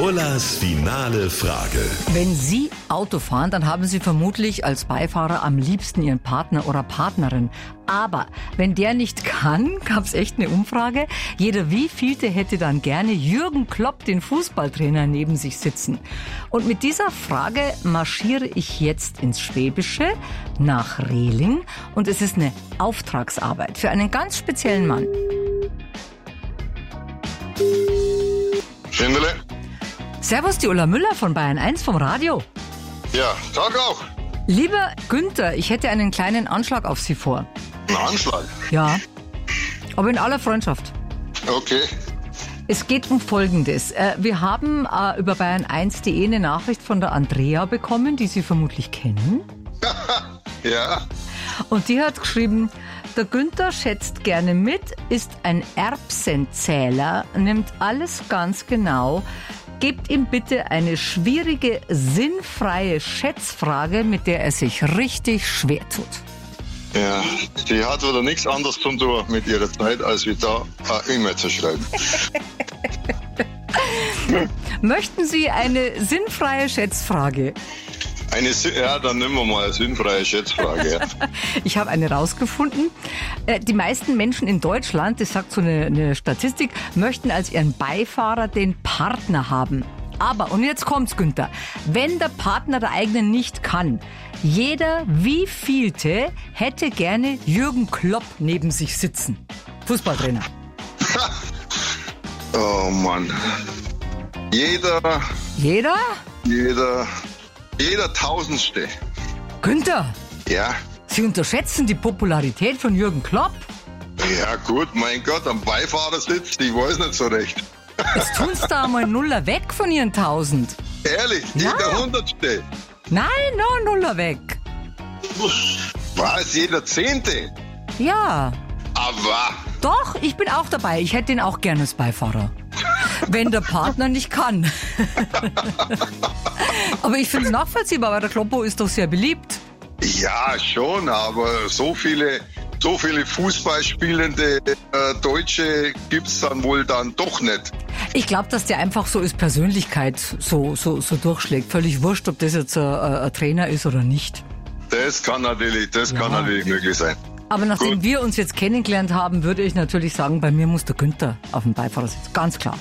Ullas finale Frage. Wenn Sie Auto fahren, dann haben Sie vermutlich als Beifahrer am liebsten Ihren Partner oder Partnerin. Aber wenn der nicht kann, gab's echt eine Umfrage. Jeder wievielte hätte dann gerne Jürgen Klopp, den Fußballtrainer, neben sich sitzen. Und mit dieser Frage marschiere ich jetzt ins Schwäbische nach Rehling. Und es ist eine Auftragsarbeit für einen ganz speziellen Mann. Schindele? Servus, die Ulla Müller von Bayern 1 vom Radio. Ja, Tag auch. Lieber Günther, ich hätte einen kleinen Anschlag auf Sie vor. Ein Anschlag? Ja, aber in aller Freundschaft. Okay. Es geht um Folgendes. Wir haben über bayern1.de eine Nachricht von der Andrea bekommen, die Sie vermutlich kennen. Ja. Und die hat geschrieben, der Günther schätzt gerne mit, ist ein Erbsenzähler, nimmt alles ganz genau. Gebt ihm bitte eine schwierige, sinnfreie Schätzfrage, mit der er sich richtig schwer tut. Ja, die hat wieder nichts anderes zu tun mit ihrer Zeit, als wie da eine E-Mail zu schreiben. Möchten Sie eine sinnfreie Schätzfrage? Ja, dann nehmen wir mal eine sinnfreie Schätzfrage. Ja. Ich habe eine rausgefunden. Die meisten Menschen in Deutschland, das sagt so eine Statistik, möchten als ihren Beifahrer den Partner haben. Aber, und jetzt kommt's, Günther, wenn der Partner der eigenen nicht kann, jeder wievielte hätte gerne Jürgen Klopp neben sich sitzen? Fußballtrainer. Oh Mann. Jeder Tausendste. Günther, Ja. Sie unterschätzen die Popularität von Jürgen Klopp. Ja gut, mein Gott, am Beifahrersitz, ich weiß nicht so recht. Jetzt tun's da einmal Nuller weg von Ihren 1000. Ehrlich, Ja. jeder Hundertste. Nein, noch Nuller weg. Was, jeder Zehnte? Ja, Aber, doch, ich bin auch dabei. Ich hätte ihn auch gerne als Beifahrer. Wenn der Partner nicht kann. Aber ich finde es nachvollziehbar, weil der Kloppo ist doch sehr beliebt. ja schon, aber so viele Fußballspielende Deutsche gibt's dann wohl dann doch nicht. Ich glaube, dass der einfach so als Persönlichkeit so durchschlägt. Völlig wurscht, ob das jetzt ein Trainer ist oder nicht. Das kann natürlich möglich sein. Aber nachdem Gut. wir uns jetzt kennengelernt haben, würde ich natürlich sagen, bei mir muss der Günther auf dem Beifahrersitz. Ganz klar.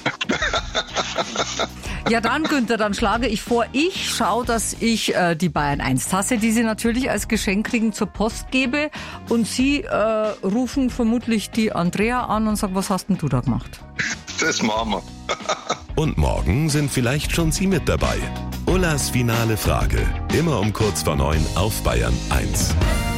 Ja dann, Günther, dann schlage ich vor, ich schaue, dass ich die Bayern-1-Tasse, die Sie natürlich als Geschenk kriegen, zur Post gebe. Und Sie rufen vermutlich die Andrea an und sagen, was hast denn du da gemacht? Das machen wir. Und morgen sind vielleicht schon Sie mit dabei. Ullas finale Frage. Immer um kurz vor 9 auf Bayern 1.